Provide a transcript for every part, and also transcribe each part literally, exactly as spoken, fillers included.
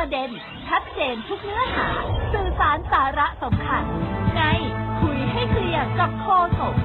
ประเด็นชัดเจนทุกเนื้อหาสื่อสารสาระสำคัญในคุยให้เคลียร์กับโฆษก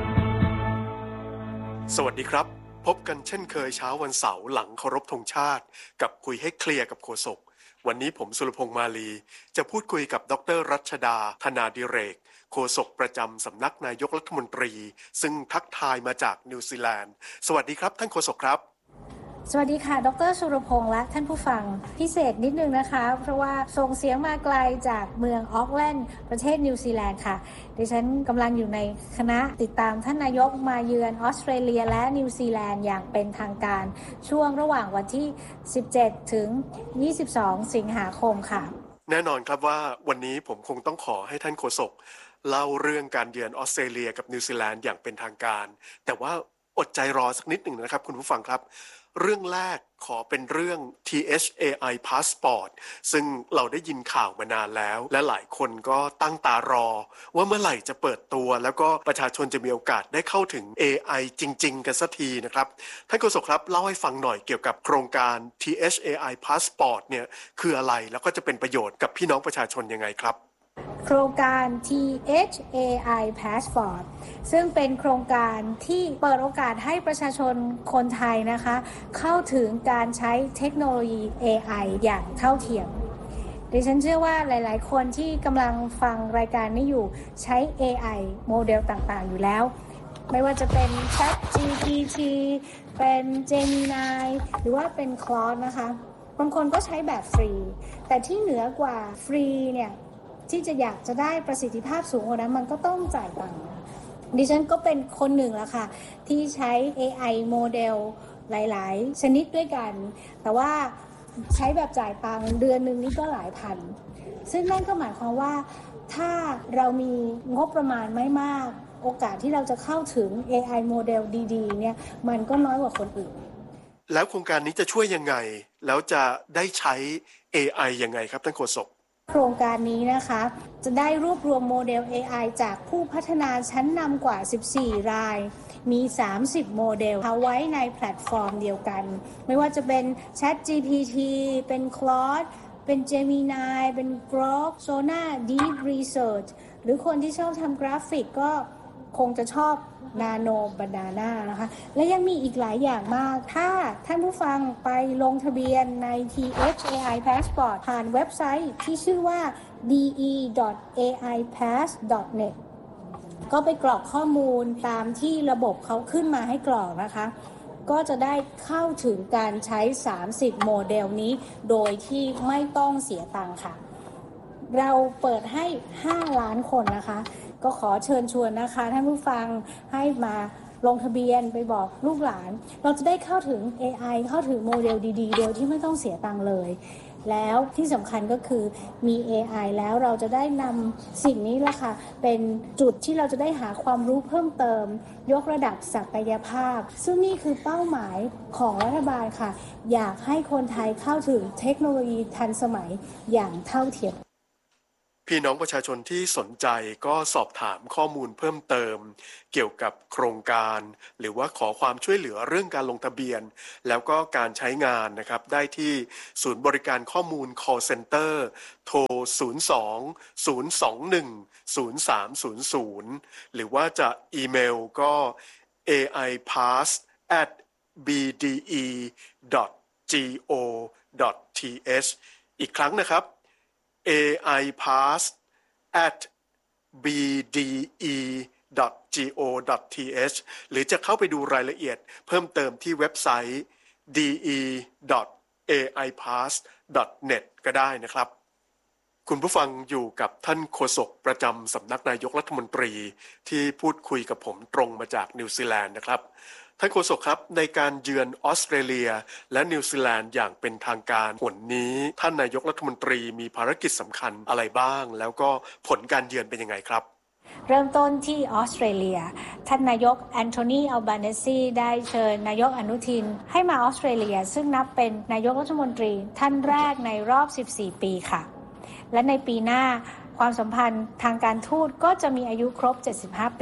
สวัสดีครับพบกันเช่นเคยเช้าวันเสาร์หลังเคารพธงชาติกับคุยให้เคลียร์กับโฆษกวันนี้ผมสุรพงษ์มาลีจะพูดคุยกับดร.รัชดาธนาดิเรกโฆษกประจำสำนักนายกรัฐมนตรีซึ่งทักทายมาจากนิวซีแลนด์สวัสดีครับท่านโฆษกครับสวัสดีค่ะดร.สุรพงษ์และท่านผู้ฟังพิเศษนิดนึงนะคะเพราะว่าส่งเสียงมาไกลจากเมืองออกแลนด์ประเทศนิวซีแลนด์ค่ะดิฉันกำลังอยู่ในคณะติดตามท่านนายกมาเยือนออสเตรเลียและนิวซีแลนด์อย่างเป็นทางการช่วงระหว่างวันที่สิบเจ็ดถึงยี่สิบสองสิงหาคมค่ะแน่นอนครับว่าวันนี้ผมคงต้องขอให้ท่านโฆษกเล่าเรื่องการเยือนออสเตรเลียกับนิวซีแลนด์อย่างเป็นทางการแต่ว่าอดใจรอสักนิดหนึ่งนะครับคุณผู้ฟังครับเรื่องแรกขอเป็นเรื่อง ที เอช เอ ไอ Passport ซึ่งเราได้ยินข่าวมานานแล้วและหลายคนก็ตั้งตารอว่าเมื่อไหร่จะเปิดตัวแล้วก็ประชาชนจะมีโอกาสได้เข้าถึง เอ ไอ จริงๆกันสักทีนะครับท่านโฆษกครับเล่าให้ฟังหน่อยเกี่ยวกับโครงการ ที เอช เอ ไอ Passport เนี่ยคืออะไรแล้วก็จะเป็นประโยชน์กับพี่น้องประชาชนยังไงครับโครงการ ที เอช เอ ไอ Passport ซึ่งเป็นโครงการที่เปิดโอกาสให้ประชาชนคนไทยนะคะเข้าถึงการใช้เทคโนโลยี เอ ไอ อย่างเท่าเทียมดิฉันเชื่อว่าหลายๆคนที่กำลังฟังรายการนี้อยู่ใช้ เอ ไอ โมเดลต่างๆอยู่แล้วไม่ว่าจะเป็น Chat จี พี ที เป็น Gemini หรือว่าเป็น Claude นะคะบางคนก็ใช้แบบฟรีแต่ที่เหนือกว่าฟรีเนี่ยที่จะอยากจะได้ประสิทธิภาพสูงกว่านั้นมันก็ต้องจ่ายตังค์ดิฉันก็เป็นคนหนึ่งละค่ะที่ใช้ เอ ไอ โมเดลหลายๆชนิดด้วยกันแต่ว่าใช้แบบจ่ายตังค์เดือนนึงนี่ก็หลายพันซึ่งนั่นก็หมายความว่าถ้าเรามีงบประมาณไม่มากโอกาสที่เราจะเข้าถึง เอ ไอ โมเดลดีๆเนี่ยมันก็น้อยกว่าคนอื่นแล้วโครงการนี้จะช่วยยังไงแล้วจะได้ใช้ เอ ไอ ยังไงครับท่านโฆษกโครงการนี้นะคะจะได้รวบรวมโมเดล เอ ไอ จากผู้พัฒนาชั้นนำกว่าสิบสี่รายมีสามสิบโมเดลเอาไว้ในแพลตฟอร์มเดียวกันไม่ว่าจะเป็น Chat จี พี ที เป็น Claude เป็น Gemini เป็น Grok Sona Deep Research หรือคนที่ชอบทำกราฟิกก็คงจะชอบ Nano Banana นะคะและยังมีอีกหลายอย่างมากถ้าท่านผู้ฟังไปลงทะเบียนใน ที เอช เอ ไอ Passport ผ่านเว็บไซต์ที่ชื่อว่า ดี อี ดอท เอ ไอ พาส ดอท เน็ต ก็ไปกรอกข้อมูลตามที่ระบบเขาขึ้นมาให้กรอกนะคะก็จะได้เข้าถึงการใช้สามสิบโมเดลนี้โดยที่ไม่ต้องเสียตังค์ค่ะเราเปิดให้ห้าล้านคนนะคะก็ขอเชิญชวนนะคะท่านผู้ฟังให้มาลงทะเบียนไปบอกลูกหลานเราจะได้เข้าถึง เอ ไอ เข้าถึงโมเดลดีๆโดยที่ไม่ต้องเสียตังค์เลยแล้วที่สำคัญก็คือมี เอ ไอ แล้วเราจะได้นำสิ่งนี้ละค่ะเป็นจุดที่เราจะได้หาความรู้เพิ่มเติมยกระดับศักยภาพซึ่งนี่คือเป้าหมายของรัฐบาลค่ะอยากให้คนไทยเข้าถึงเทคโนโลยีทันสมัยอย่างเท่าเทียมพี่น้องประชาชนที่สนใจก็สอบถามข้อมูลเพิ่มเติมเกี่ยวกับโครงการหรือว่าขอความช่วยเหลือเรื่องการลงทะเบียนแล้วก็การใช้งานนะครับได้ที่ศูนย์บริการข้อมูล call center โทรศูนย์ สอง ศูนย์ สอง หนึ่ง ศูนย์ สาม ศูนย์ ศูนย์หรือว่าจะอีเมลก็ เอ ไอ พาส แอท บี ดี อี ดอท จี โอ ดอท ที เอช อีกครั้งนะครับเอ ไอ พาส แอท บี ดี อี ดอท จี โอ ดอท ที เอช หรือจะเข้าไปดูรายละเอียดเพิ่มเติมที่เว็บไซต์ ดี อี ดอท เอ ไอ พาส ดอท เน็ต ก็ได้นะครับคุณผู้ฟังอยู่กับท่านโฆษกประจำสำนักนายกรัฐมนตรีที่พูดคุยกับผมตรงมาจากนิวซีแลนด์นะครับท่านโฆษกครับในการเยือนออสเตรเลียและนิวซีแลนด์อย่างเป็นทางการหนนี้ท่านนายกรัฐมนตรีมีภารกิจสำคัญอะไรบ้างแล้วก็ผลการเยือนเป็นยังไงครับเริ่มต้นที่ออสเตรเลียท่านนายกแอนโทนีอัลบาเนซีได้เชิญนายกอนุทินให้มาออสเตรเลียซึ่งนับเป็นนายกรัฐมนตรีท่านแรกในรอบสิบสี่ปีค่ะและในปีหน้าความสัมพันธ์ทางการทูตก็จะมีอายุครบเจ็ดสิบห้าปี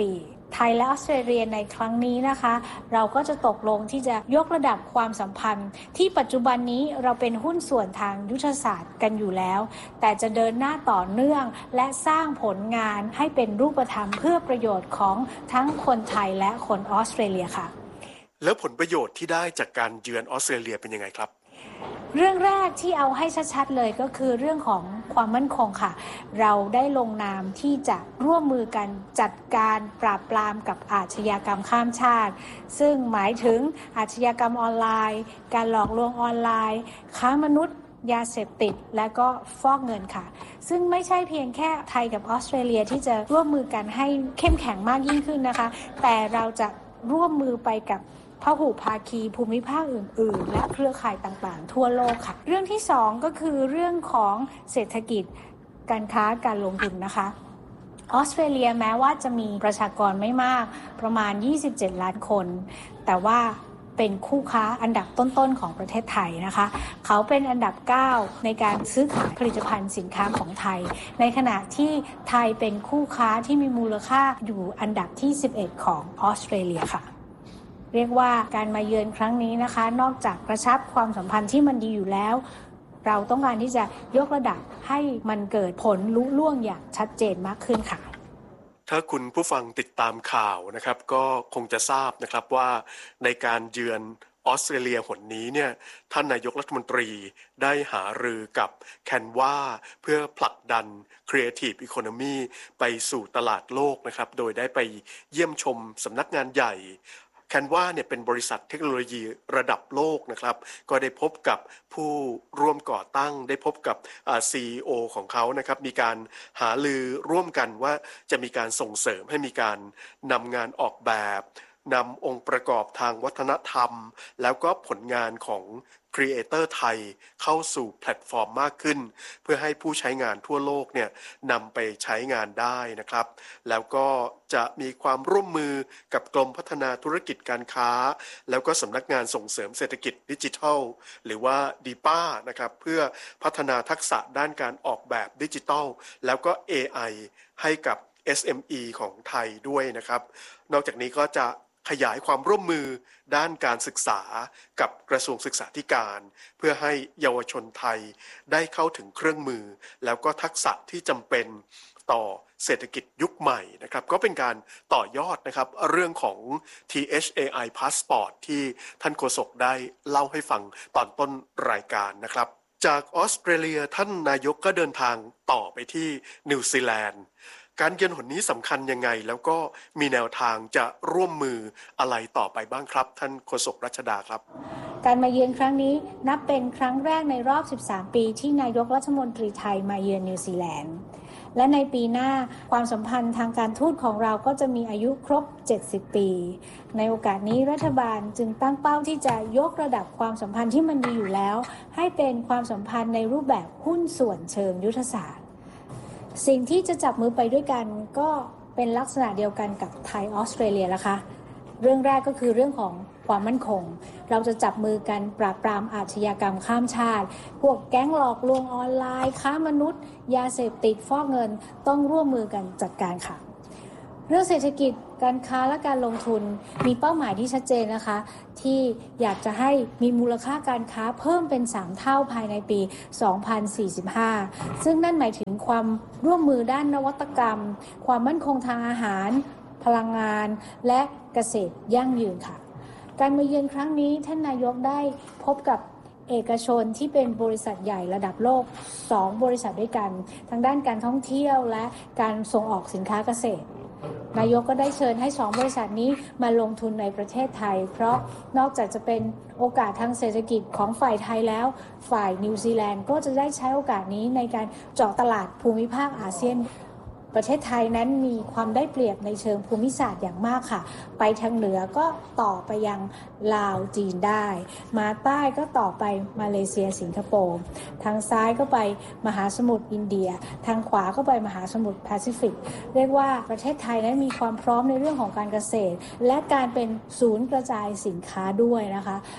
ไทยและออสเตรเลียในครั้งนี้นะคะเราก็จะตกลงที่จะยกระดับความสัมพันธ์ที่ปัจจุบันนี้เราเป็นหุ้นส่วนทางยุทธศาสตร์กันอยู่แล้วแต่จะเดินหน้าต่อเนื่องและสร้างผลงานให้เป็นรูปธรรมเพื่อประโยชน์ของทั้งคนไทยและคนออสเตรเลียค่ะแล้วผลประโยชน์ที่ได้จากการเยือนออสเตรเลียเป็นยังไงครับเรื่องแรกที่เอาให้ชัดๆเลยก็คือเรื่องของความมั่นคงค่ะเราได้ลงนามที่จะร่วมมือกันจัดการปราบปรามกับอาชญากรรมข้ามชาติซึ่งหมายถึงอาชญากรรมออนไลน์การหลอกลวงออนไลน์ค้ามนุษย์ยาเสพติดและก็ฟอกเงินค่ะซึ่งไม่ใช่เพียงแค่ไทยกับออสเตรเลียที่จะร่วมมือกันให้เข้มแข็งมากยิ่งขึ้นนะคะแต่เราจะร่วมมือไปกับพหุภาคีภูมิภาคอื่นๆและเครือข่ายต่างๆทั่วโลกค่ะเรื่องที่สองก็คือเรื่องของเศรษฐกิจการค้าการลงทุนนะคะออสเตรเลียแม้ว่าจะมีประชากรไม่มากประมาณยี่สิบเจ็ดล้านคนแต่ว่าเป็นคู่ค้าอันดับต้นๆของประเทศไทยนะคะเขาเป็นอันดับเก้าในการซื้อขายผลิตภัณฑ์สินค้าของไทยในขณะที่ไทยเป็นคู่ค้าที่มีมูลค่าอยู่อันดับที่สิบเอ็ดของออสเตรเลียค่ะเรียกว่าการมาเยือนครั้งนี้นะคะนอกจากกระชับความสัมพันธ์ที่มันดีอยู่แล้วเราต้องการที่จะยกระดับให้มันเกิดผลลุล่วงอย่างชัดเจนมากขึ้นค่ะถ้าคุณผู้ฟังติดตามข่าวนะครับก็คงจะทราบนะครับว่าในการเยือนออสเตรเลียหนนี้เนี่ยท่านนายกรัฐมนตรีได้หารือกับ Canva เพื่อผลักดัน Creative Economy ไปสู่ตลาดโลกนะครับโดยได้ไปเยี่ยมชมสำนักงานใหญ่Canva เนี่ยเป็นบริษัทเทคโนโลยีระดับโลกนะครับก็ได้พบกับผู้ร่วมก่อตั้งได้พบกับ ซี อี โอ ของเขานะครับมีการหารือร่วมกันว่าจะมีการส่งเสริมให้มีการนำงานออกแบบนำองค์ประกอบทางวัฒนธรรมแล้วก็ผลงานของครีเอเตอร์ไทยเข้าสู่แพลตฟอร์มมากขึ้นเพื่อให้ผู้ใช้งานทั่วโลกเนี่ยนำไปใช้งานได้นะครับแล้วก็จะมีความร่วมมือกับกรมพัฒนาธุรกิจการค้าแล้วก็สำนักงานส่งเสริมเศรษฐกิจดิจิทัลหรือว่า ดี พี เอ นะครับเพื่อพัฒนาทักษะด้านการออกแบบดิจิทัลแล้วก็ เอ ไอ ให้กับ เอส เอ็ม อี ของไทยด้วยนะครับนอกจากนี้ก็จะขยายความร่วมมือด้านการศึกษากับกระทรวงศึกษาธิการเพื่อให้เยาวชนไทยได้เข้าถึงเครื่องมือแล้วก็ทักษะที่จำเป็นต่อเศรษฐกิจยุคใหม่นะครับก็เป็นการต่อยอดนะครับเรื่องของ ที เอช เอ ไอ Passport ที่ท่านโฆษกได้เล่าให้ฟังตอนต้นรายการนะครับจากออสเตรเลียท่านนายกก็เดินทางต่อไปที่นิวซีแลนด์การเยือนหนนี้สำคัญยังไงแล้วก็มีแนวทางจะร่วมมืออะไรต่อไปบ้างครับท่านโฆษกรัชดาครับการมาเยือนครั้งนี้นับเป็นครั้งแรกในรอบสิบสามปีที่นายกรัฐมนตรีไทยมาเยือนนิวซีแลนด์และในปีหน้าความสัมพันธ์ทางการทูตของเราก็จะมีอายุครบเจ็ดสิบปีในโอกาสนี้รัฐบาลจึงตั้งเป้าที่จะยกระดับความสัมพันธ์ที่มันดีอยู่แล้วให้เป็นความสัมพันธ์ในรูปแบบหุ้นส่วนเชิงยุทธศาสตร์สิ่งที่จะจับมือไปด้วยกันก็เป็นลักษณะเดียวกันกับไทยออสเตรเลียละคะเรื่องแรกก็คือเรื่องของความมั่นคงเราจะจับมือกันปราบปรามอาชญากรรมข้ามชาติพวกแก๊งหลอกลวงออนไลน์ค้ามนุษย์ยาเสพติดฟอกเงินต้องร่วมมือกันจัดการค่ะเรื่องเศรษฐกิจการค้าและการลงทุนมีเป้าหมายที่ชัดเจนนะคะที่อยากจะให้มีมูลค่าการค้าเพิ่มเป็นสามเท่าภายในปีสองพันสี่สิบห้าซึ่งนั่นหมายถึงความร่วมมือด้านนวัตกรรมความมั่นคงทางอาหารพลังงานและเกษตรยั่งยืนค่ะการมาเยือนครั้งนี้ท่านนายกได้พบกับเอกชนที่เป็นบริษัทใหญ่ระดับโลกสองบริษัทด้วยกันทางด้านการท่องเที่ยวและการส่งออกสินค้าเกษตรนายกก็ได้เชิญให้สองบริษัทนี้มาลงทุนในประเทศไทยเพราะนอกจากจะเป็นโอกาสทางเศรษฐกิจของฝ่ายไทยแล้วฝ่ายนิวซีแลนด์ก็จะได้ใช้โอกาสนี้ในการเจาะตลาดภูมิภาคอาเซียนประเทศไทยนั้นมีความได้เปรียบในเชิงภูมิศาสตร์อย่างมากค่ะไปทางเหนือก็ต่อไปยังลาวจีนได้มาใต้ก็ต่อไปมาเลเซียสิงคโปร์ทางซ้ายก็ไปมหาสมุทรอินเดียทางขวาก็ไปมหาสมุทรแปซิฟิกเรียกว่าประเทศไทยนั้นมีความพร้อมในเรื่องของการเกษตรและการเป็นศูนย์กระจายสินค้าด้วยนะคะ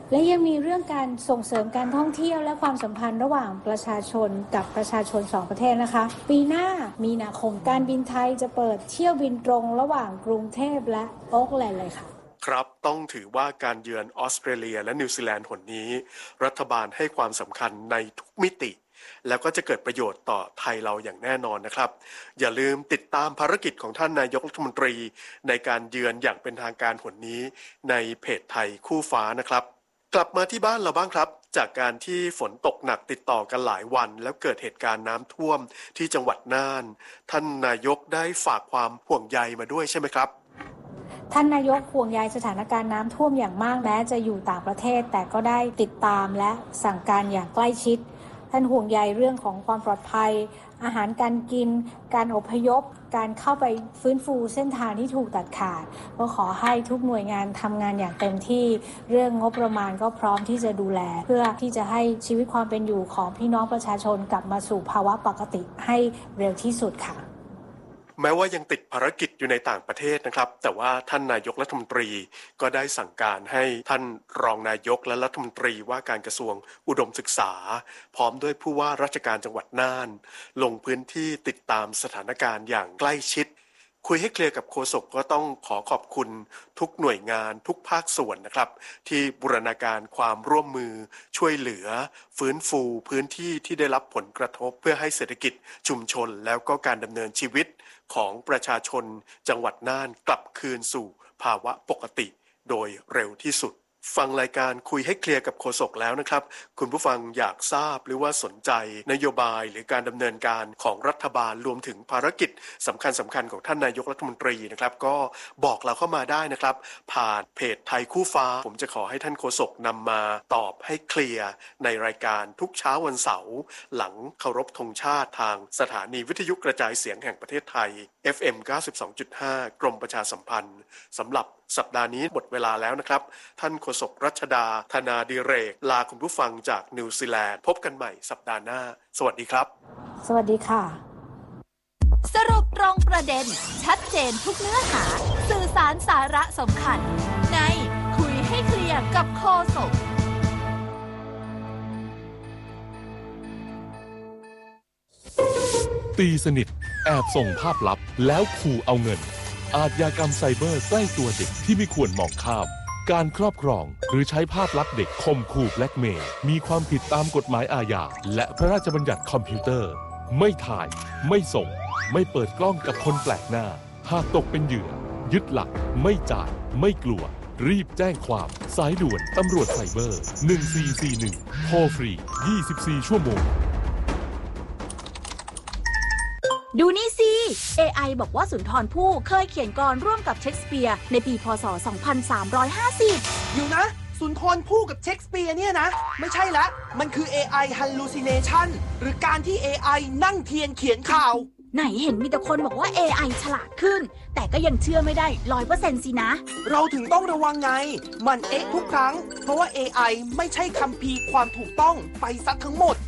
และยังมีเรื่องการส่งเสริมการท่องเที่ยวและความสัมพันธ์ระหว่างประชาชนกับประชาชนสองประเทศนะคะปีหน้ามีนาคมการบินไทยจะเปิดเที่ยวบินตรงระหว่างกรุงเทพและโอ๊คแลนด์เลยค่ะครับต้องถือว่าการเยือนออสเตรเลียและนิวซีแลนด์หนนี้รัฐบาลให้ความสำคัญในทุกมิติแล้วก็จะเกิดประโยชน์ต่อไทยเราอย่างแน่นอนนะครับอย่าลืมติดตามภารกิจของท่านนายกรัฐมนตรีในการเยือนอย่างเป็นทางการหนนี้ในเพจไทยคู่ฟ้านะครับกลับมาที่บ้านเราบ้างครับจากการที่ฝนตกหนักติดต่อกันหลายวันแล้วเกิดเหตุการณ์น้ำท่วมที่จังหวัดน่านท่านนายกได้ฝากความห่วงใยมาด้วยใช่ไหมครับท่านนายกห่วงใยสถานการณ์น้ำท่วมอย่างมากแม้จะอยู่ต่างประเทศแต่ก็ได้ติดตามและสั่งการอย่างใกล้ชิดท่านห่วงใยเรื่องของความปลอดภัยอาหารการกินการอพยพการเข้าไปฟื้นฟูเส้นทางที่ถูกตัดขาดก็ขอให้ทุกหน่วยงานทำงานอย่างเต็มที่เรื่องงบประมาณก็พร้อมที่จะดูแลเพื่อที่จะให้ชีวิตความเป็นอยู่ของพี่น้องประชาชนกลับมาสู่ภาวะปกติให้เร็วที่สุดค่ะแม้ว่ายังติดภารกิจอยู่ในต่างประเทศนะครับแต่ว่าท่านนายกรัฐมนตรีก็ได้สั่งการให้ท่านรองนายกและรัฐมนตรีว่าการกระทรวงอุดมศึกษาพร้อมด้วยผู้ว่าราชการจังหวัดน่านลงพื้นที่ติดตามสถานการณ์อย่างใกล้ชิดคุยให้เคลียร์กับโฆษกก็ต้องขอขอบคุณทุกหน่วยงานทุกภาคส่วนนะครับที่บูรณาการความร่วมมือช่วยเหลือฟื้นฟูพื้นที่ที่ได้รับผลกระทบเพื่อให้เศรษฐกิจชุมชนแล้วก็การดำเนินชีวิตของประชาชนจังหวัดน่านกลับคืนสู่ภาวะปกติโดยเร็วที่สุดฟังรายการคุยให้เคลียร์กับโฆษกแล้วนะครับคุณผู้ฟังอยากทราบหรือว่าสนใจนโยบายหรือการดำเนินการของรัฐบาลรวมถึงภารกิจสำคัญสำคัญของท่านนายกรัฐมนตรีนะครับก็บอกเราเข้ามาได้นะครับผ่านเพจไทยคู่ฟ้าผมจะขอให้ท่านโฆษกนำมาตอบให้เคลียร์ในรายการทุกเช้าวันเสาร์หลังเคารพธงชาติทางสถานีวิทยุกระจายเสียงแห่งประเทศไทย เอฟ เอ็ม เก้าสิบสองจุดห้า กรมประชาสัมพันธ์สำหรับสัปดาห์นี้หมดเวลาแล้วนะครับท่านโฆษกรัชดาธนาดิเรกลาคุณผู้ฟังจากนิวซีแลนด์พบกันใหม่สัปดาห์หน้าสวัสดีครับสวัสดีค่ะสรุปตรงประเด็นชัดเจนทุกเนื้อหาสื่อสารสาระสำคัญในคุยให้เคลียร์กับโฆษกตีสนิทแอบส่งภาพลับแล้วขู่เอาเงินอาชญากรรมไซเบอร์ใกล้ตัวเด็กที่ไม่ควรมองข้ามการครอบครองหรือใช้ภาพลับเด็กข่มขู่แบล็กเมย์มีความผิดตามกฎหมายอาญาและพระราชบัญญัติคอมพิวเตอร์ไม่ถ่ายไม่ส่งไม่เปิดกล้องกับคนแปลกหน้าหากตกเป็นเหยื่อยึดหลักไม่จ่ายไม่กลัวรีบแจ้งความสายด่วนตำรวจไซเบอร์หนึ่งสี่สี่หนึ่งโทรฟรียี่สิบสี่ชั่วโมงดูนี่สิ เอ ไอ บอกว่าสุนทรภู่เคยเขียนกลร่วมกับเชคสเปียร์ในปีพ.ศ. สองพันสามร้อยห้าสิบอยู่นะสุนทรภู่กับเชคสเปียร์เนี่ยนะไม่ใช่ละมันคือ เอ ไอ hallucination หรือการที่ เอ ไอ นั่งเทียนเขียนข่าวไหนเห็นมีแต่คนบอกว่า เอ ไอ ฉลาดขึ้นแต่ก็ยังเชื่อไม่ได้ ร้อยเปอร์เซ็นต์ สินะเราถึงต้องระวังไงมันเอ๊ะทุกครั้งเพราะว่า เอ ไอ ไม่ใช่คัมภีร์ความถูกต้องไปซะทั้งหมด